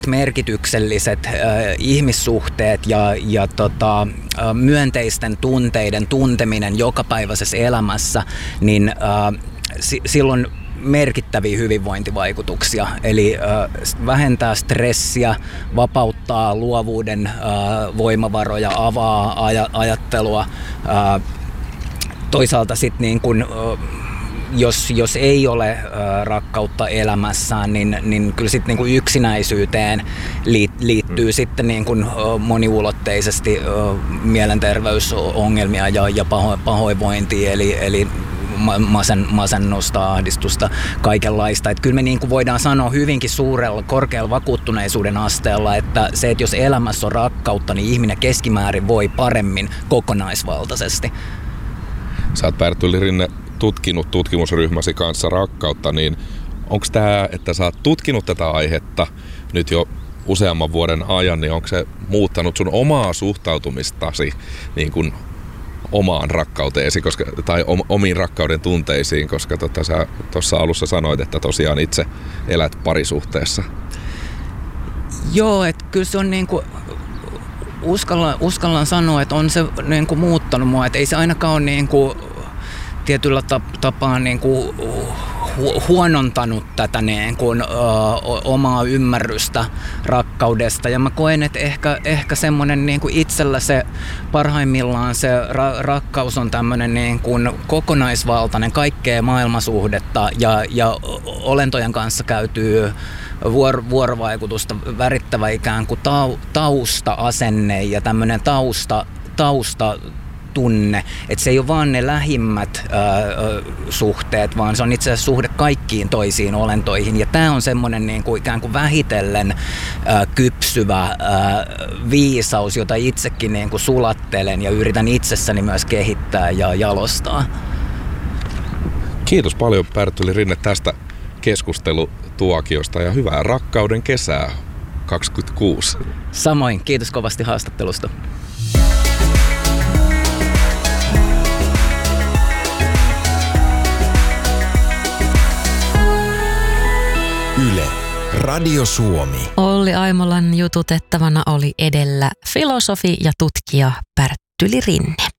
merkitykselliset ihmissuhteet ja myönteisten tunteiden tunteminen jokapäiväisessä elämässä, niin silloin merkittäviä hyvinvointivaikutuksia, eli vähentää stressiä, vapauttaa luovuuden voimavaroja, avaa ajattelua. Toisaalta sitten niin kun, jos ei ole rakkautta elämässään, niin kyllä sitten niin kun yksinäisyyteen liittyy sitten niin kun moniulotteisesti mielenterveysongelmia ja pahoinvointia, eli masennusta, ahdistusta, kaikenlaista. Että kyllä me niin kuin voidaan sanoa hyvinkin suurella, korkealla vakuuttuneisuuden asteella, että se, että jos elämässä on rakkautta, niin ihminen keskimäärin voi paremmin kokonaisvaltaisesti. Sä oot, Perttuli Rinne, tutkinut tutkimusryhmäsi kanssa rakkautta, niin onko tämä, että sä oot tutkinut tätä aihetta nyt jo useamman vuoden ajan, niin onko se muuttanut sun omaa suhtautumistasi niin kuin omaan rakkauteesi tai omiin rakkauden tunteisiin, koska sä tuossa alussa sanoit, että tosiaan itse elät parisuhteessa. Joo, että kyllä se on niinku, uskallan sanoa, että on se niinku muuttanut mua, että ei se ainakaan ole niinku tietyllä tapaa niinku huonontanut tätä niin kuin, omaa ymmärrystä rakkaudesta. Ja mä koen, että ehkä semmoinen niin kuin itsellä se parhaimmillaan se rakkaus on tämmöinen niin kuin kokonaisvaltainen kaikkea maailmasuhdetta ja olentojen kanssa käytyy vuorovaikutusta värittävä ikään kuin tausta-asenne ja tämmöinen tausta tunne, että se ei ole vaan ne lähimmät suhteet, vaan se on itse asiassa suhde kaikkiin toisiin olentoihin. Ja tämä on semmoinen niin kuin ikään kuin vähitellen kypsyvä viisaus, jota itsekin niin kuin sulattelen ja yritän itsessäni myös kehittää ja jalostaa. Kiitos paljon, Perttuli Rinne, tästä keskustelutuokiosta ja hyvää rakkauden kesää 2026. Samoin, kiitos kovasti haastattelusta. Yle, Radio Suomi. Olli Aimolan jututettavana oli edellä filosofi ja tutkija Perttuli Rinne.